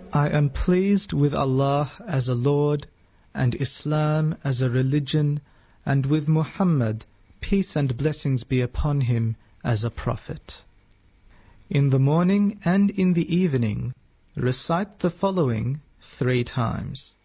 I am pleased with Allah as a Lord, and Islam as a religion, and with Muhammad, peace and blessings be upon him, as a prophet. In the morning and in the evening, recite the following 3 times.